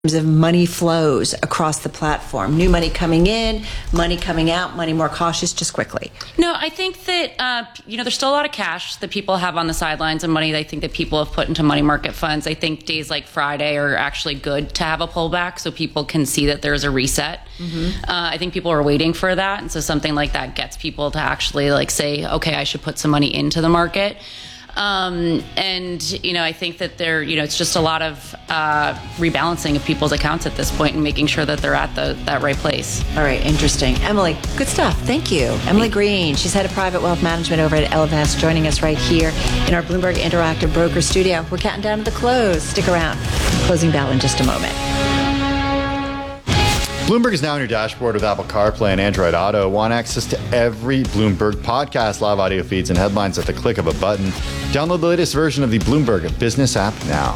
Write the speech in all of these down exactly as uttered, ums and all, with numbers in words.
of money flows across the platform? New money coming in, money coming out, money more cautious, just quickly. No, I think that, uh, you know, there's still a lot of cash that people have on the sidelines and money I think that people have put into money market funds. I think days like Friday are actually good to have a pullback so people can see that there's a reset. Mm-hmm. Uh, I think people are waiting for that. And so something like that gets people to actually like say, okay, I should put some money into the market. Um, and, you know, I think that there, you know, it's just a lot of uh, rebalancing of people's accounts at this point and making sure that they're at the that right place. All right. Interesting. Emily, good stuff. Thank you. Emily Green. She's head of private wealth management over at Ellevest, joining us right here in our Bloomberg Interactive Broker Studio. We're counting down to the close. Stick around. Closing bell in just a moment. Bloomberg is now on your dashboard with Apple CarPlay and Android Auto. Want access to every Bloomberg podcast, live audio feeds, and headlines at the click of a button. Download the latest version of the Bloomberg Business app now.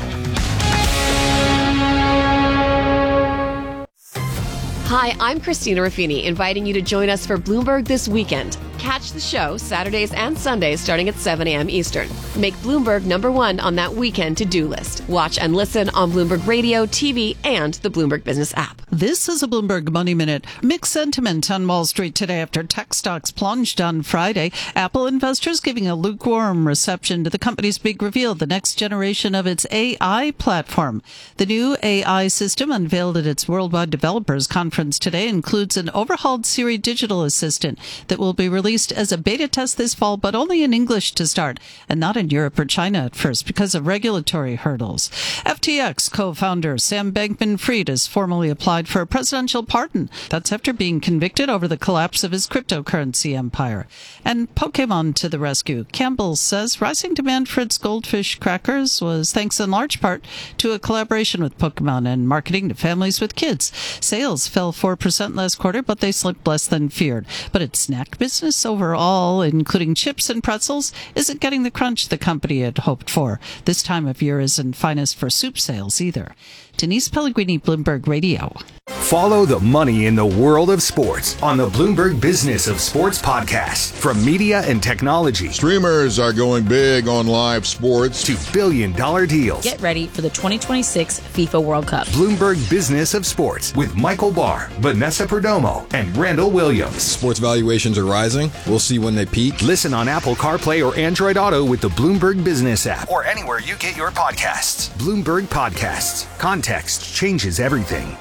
Hi, I'm Christina Ruffini, inviting you to join us for Bloomberg This Weekend. Catch the show Saturdays and Sundays starting at seven a.m. Eastern. Make Bloomberg number one on that weekend to-do list. Watch and listen on Bloomberg Radio, T V, and the Bloomberg Business app. This is a Bloomberg Money Minute. Mixed sentiment on Wall Street today after tech stocks plunged on Friday. Apple investors giving a lukewarm reception to the company's big reveal, the next generation of its A I platform. The new A I system unveiled at its Worldwide Developers Conference today includes an overhauled Siri digital assistant that will be released as a beta test this fall, but only in English to start, and not in Europe or China at first because of regulatory hurdles. F T X co-founder Sam Bankman-Fried has formally applied for a presidential pardon. That's after being convicted over the collapse of his cryptocurrency empire. And Pokemon to the rescue. Campbell says rising demand for its goldfish crackers was thanks in large part to a collaboration with Pokemon and marketing to families with kids. Sales fell four percent last quarter, but they slipped less than feared. But its snack business overall, including chips and pretzels, isn't getting the crunch the company had hoped for. This time of year isn't finest for soup sales either. Denise Pellegrini, Bloomberg Radio. Follow the money in the world of sports on the Bloomberg Business of Sports podcast. From media and technology. Streamers are going big on live sports. To billion dollar deals. Get ready for the twenty twenty-six FIFA World Cup. Bloomberg Business of Sports with Michael Barr, Vanessa Perdomo, and Randall Williams. Sports valuations are rising. We'll see when they peak. Listen on Apple CarPlay or Android Auto with the Bloomberg Business app. Or anywhere you get your podcasts. Bloomberg Podcasts. Context changes everything.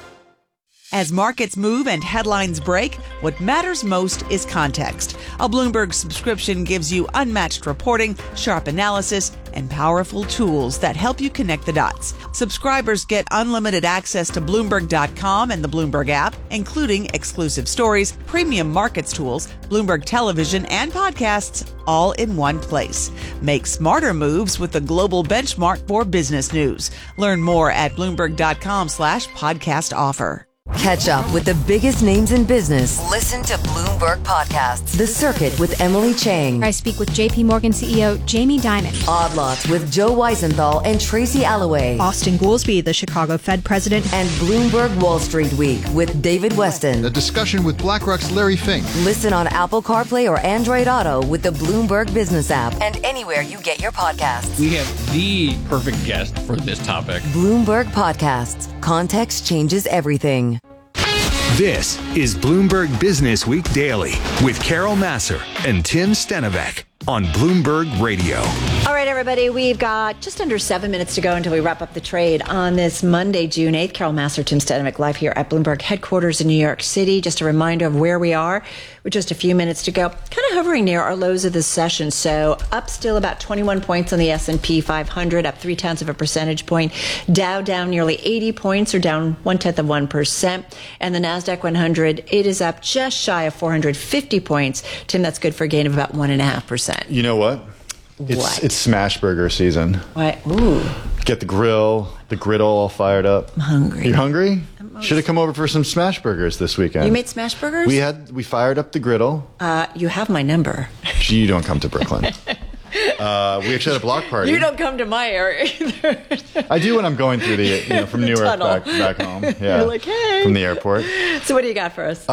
As markets move and headlines break, what matters most is context. A Bloomberg subscription gives you unmatched reporting, sharp analysis, and powerful tools that help you connect the dots. Subscribers get unlimited access to Bloomberg dot com and the Bloomberg app, including exclusive stories, premium markets tools, Bloomberg television, and podcasts, all in one place. Make smarter moves with the global benchmark for business news. Learn more at Bloomberg dot com slash podcast offer. Catch up with the biggest names in business. Listen to Bloomberg Podcasts. The Circuit with Emily Chang. I speak with J P Morgan C E O Jamie Dimon. Odd Lots with Joe Weisenthal and Tracy Alloway. Austin Goolsbee, the Chicago Fed president. And Bloomberg Wall Street Week with David Weston. A discussion with BlackRock's Larry Fink. Listen on Apple CarPlay or Android Auto with the Bloomberg Business app and anywhere you get your podcasts. We have the perfect guest for this topic. Bloomberg Podcasts. Context changes everything. This is Bloomberg Business Week Daily with Carol Massar and Tim Stenovec on Bloomberg Radio. All right, everybody, we've got just under seven minutes to go until we wrap up the trade on this Monday, June eighth. Carol Massar, Tim Stenovec, live here at Bloomberg headquarters in New York City. Just a reminder of where we are with just a few minutes to go. Kind of hovering near our lows of this session. So up still about twenty-one points on the S and P five hundred, up three tenths of a percentage point. Dow down nearly eighty points, or down one tenth of one percent. And the NASDAQ one hundred, it is up just shy of four hundred fifty points. Tim, that's good for a gain of about one point five percent. You know what? It's what? It's smash burger season. What? Ooh. Get the grill, the griddle all fired up. I'm hungry. You hungry? Should have come over for some smash burgers this weekend. You made smash burgers? We had we fired up the griddle. Uh, you have my number. You don't come to Brooklyn. Uh, we actually had a block party. You don't come to my area either. I do when I'm going through the, you know, from Newark back, back home. Yeah. You're like, hey. From the airport. So what do you got for us? Uh,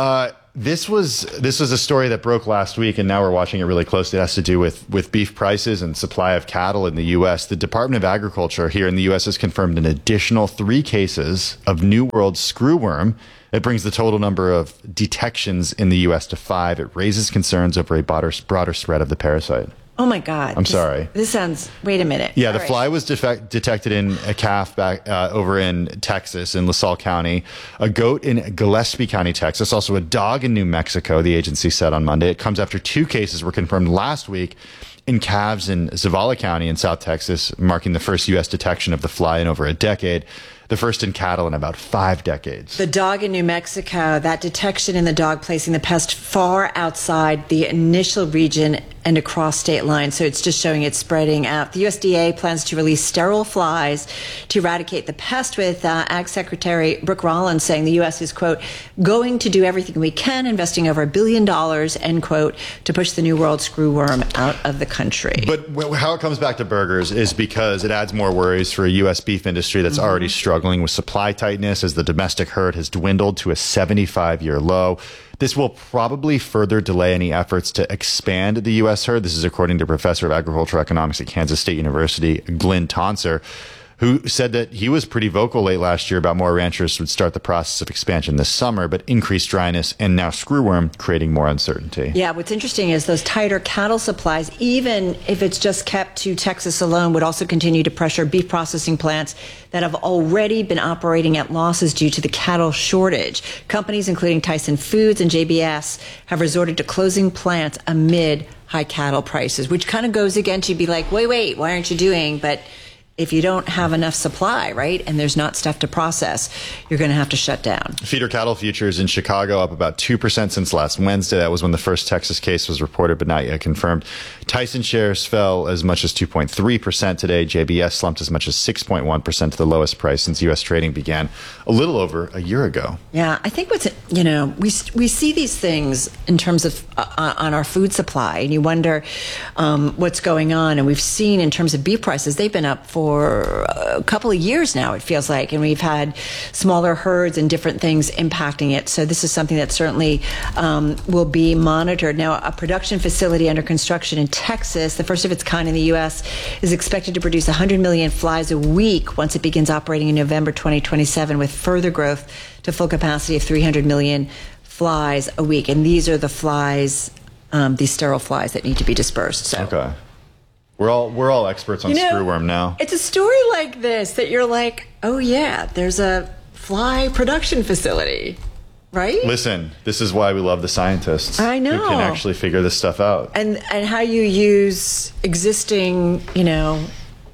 this was this was a story that broke last week, and now we're watching it really closely. It has to do with, with beef prices and supply of cattle in the U S. The Department of Agriculture here in the U S has confirmed an additional three cases of New World screwworm. It brings the total number of detections in the U S to five. It raises concerns over a broader, broader spread of the parasite. Oh my God. I'm this, sorry. This sounds, wait a minute. Yeah, All the right. fly was defect, detected in a calf back uh, over in Texas, in LaSalle County, a goat in Gillespie County, Texas, also a dog in New Mexico, the agency said on Monday. It comes after two cases were confirmed last week in calves in Zavala County in South Texas, marking the first U S detection of the fly in over a decade. The first in cattle in about five decades. The dog in New Mexico, that detection in the dog placing the pest far outside the initial region and across state lines. So it's just showing it spreading out. The U S D A plans to release sterile flies to eradicate the pest, with uh, Ag Secretary Brooke Rollins saying the U S is, quote, going to do everything we can, investing over a billion dollars, end quote, to push the New World screwworm out of the country. But w- how it comes back to burgers is because it adds more worries for a U S beef industry that's mm-hmm. already struggling with supply tightness as the domestic herd has dwindled to a seventy-five year low. This will probably further delay any efforts to expand the U S herd. This is according to Professor of Agricultural Economics at Kansas State University, Glenn Tonser, who said that he was pretty vocal late last year about more ranchers would start the process of expansion this summer, but increased dryness and now screwworm creating more uncertainty. Yeah, what's interesting is those tighter cattle supplies, even if it's just kept to Texas alone, would also continue to pressure beef processing plants that have already been operating at losses due to the cattle shortage. Companies including Tyson Foods and J B S have resorted to closing plants amid high cattle prices, which kind of goes against you be like, wait, wait, why aren't you doing? But if you don't have enough supply, right, and there's not stuff to process, you're going to have to shut down. Feeder cattle futures in Chicago up about two percent since last Wednesday. That was when the first Texas case was reported, but not yet confirmed. Tyson shares fell as much as two point three percent today. J B S slumped as much as six point one percent to the lowest price since U S trading began a little over a year ago. Yeah, I think what's, you know, we we see these things in terms of uh, on our food supply, and you wonder um, what's going on. And we've seen in terms of beef prices, they've been up for for a couple of years now, it feels like, and we've had smaller herds and different things impacting it. So this is something that certainly um, will be monitored. Now, a production facility under construction in Texas, the first of its kind in the U S, is expected to produce one hundred million flies a week once it begins operating in November twenty twenty-seven, with further growth to full capacity of three hundred million flies a week. And these are the flies, um, these sterile flies that need to be dispersed. So. Okay. We're all we're all experts on you know, screwworm now. It's a story like this that you're like, oh yeah, there's a fly production facility, right? Listen, this is why we love the scientists. I know. Who can actually figure this stuff out. And and how you use existing, you know,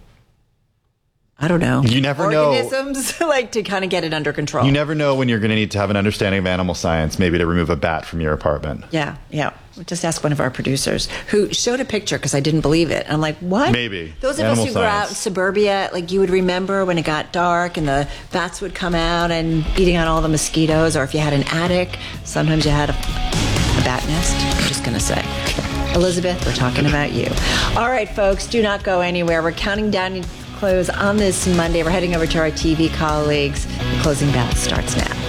I don't know. You never organisms, know. like to kind of get it under control. You never know when you're going to need to have an understanding of animal science, maybe to remove a bat from your apartment. Yeah, yeah. Just ask one of our producers who showed a picture because I didn't believe it. And I'm like, what? Maybe. Those of Animal us who grew out in suburbia, like you would remember when it got dark and the bats would come out and eating on all the mosquitoes, or if you had an attic, sometimes you had a, a bat nest. I'm just going to say. Elizabeth, we're talking about you. All right, folks, do not go anywhere. We're counting down close on this Monday. We're heading over to our T V colleagues. The closing bell starts now.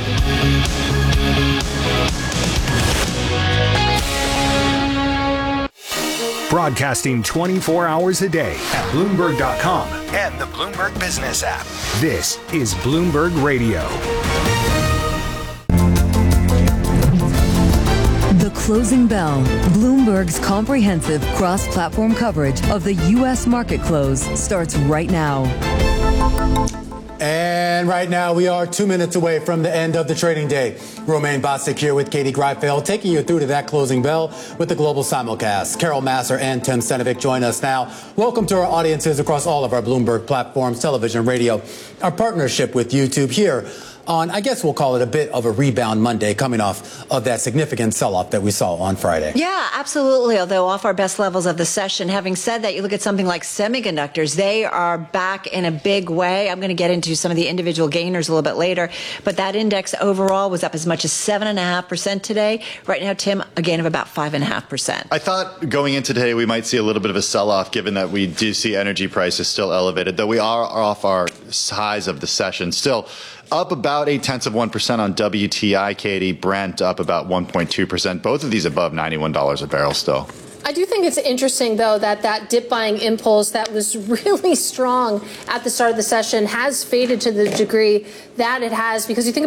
Broadcasting twenty-four hours a day at Bloomberg dot com and the Bloomberg Business app. This is Bloomberg Radio. The Closing Bell, Bloomberg's comprehensive cross-platform coverage of the U S market close, starts right now. And right now, we are two minutes away from the end of the trading day. Romaine Bostick here with Katie Greifeld, taking you through to that closing bell with the global simulcast. Carol Massar and Tim Stenovic join us now. Welcome to our audiences across all of our Bloomberg platforms, television, radio, our partnership with YouTube here on, I guess we'll call it a bit of a rebound Monday, coming off of that significant sell-off that we saw on Friday. Yeah, absolutely. Although off our best levels of the session. Having said that, you look at something like semiconductors, they are back in a big way. I'm going to get into some of the individual gainers a little bit later, but that index overall was up as much as seven and a half percent today. Right now, Tim, a gain of about five and a half percent. I thought going into today we might see a little bit of a sell-off, given that we do see energy prices still elevated, though we are off our highs of the session. Still, up about eight tenths of one percent on W T I, Katie. Brent up about one point two percent. Both of these above ninety-one dollars a barrel still. I do think it's interesting, though, that that dip buying impulse that was really strong at the start of the session has faded to the degree that it has, because you think